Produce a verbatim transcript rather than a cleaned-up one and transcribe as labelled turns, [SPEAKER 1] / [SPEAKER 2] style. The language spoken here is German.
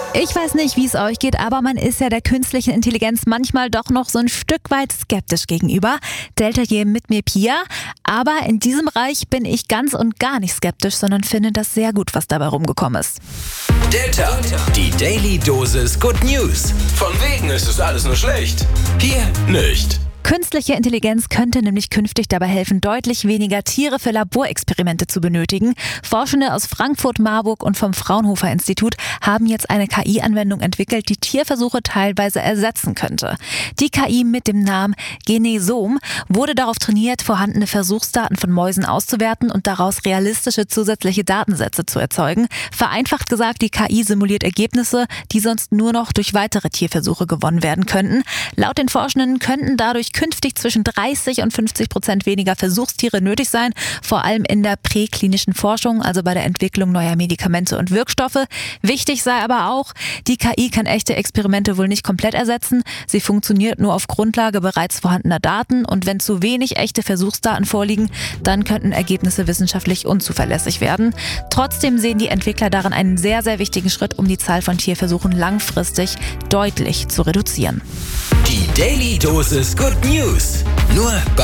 [SPEAKER 1] Ich weiß nicht, wie es euch geht, aber man ist ja der künstlichen Intelligenz manchmal doch noch so ein Stück weit skeptisch gegenüber. Delta hier mit mir Pia. Aber in diesem Bereich bin ich ganz und gar nicht skeptisch, sondern finde das sehr gut, was dabei rumgekommen ist.
[SPEAKER 2] Delta, die Daily Dosis Good News. Von wegen ist es alles nur schlecht. Hier nicht.
[SPEAKER 1] Künstliche Intelligenz könnte nämlich künftig dabei helfen, deutlich weniger Tiere für Laborexperimente zu benötigen. Forschende aus Frankfurt, Marburg und vom Fraunhofer Institut haben jetzt eine K I-Anwendung entwickelt, die Tierversuche teilweise ersetzen könnte. Die K I mit dem Namen Genesom wurde darauf trainiert, vorhandene Versuchsdaten von Mäusen auszuwerten und daraus realistische zusätzliche Datensätze zu erzeugen. Vereinfacht gesagt, die K I simuliert Ergebnisse, die sonst nur noch durch weitere Tierversuche gewonnen werden könnten. Laut den Forschenden könnten dadurch künftig zwischen dreißig und fünfzig Prozent weniger Versuchstiere nötig sein, vor allem in der präklinischen Forschung, also bei der Entwicklung neuer Medikamente und Wirkstoffe. Wichtig sei aber auch, die K I kann echte Experimente wohl nicht komplett ersetzen. Sie funktioniert nur auf Grundlage bereits vorhandener Daten und wenn zu wenig echte Versuchsdaten vorliegen, dann könnten Ergebnisse wissenschaftlich unzuverlässig werden. Trotzdem sehen die Entwickler darin einen sehr, sehr wichtigen Schritt, um die Zahl von Tierversuchen langfristig deutlich zu reduzieren.
[SPEAKER 2] Die Daily Dosis Good News. Nur bei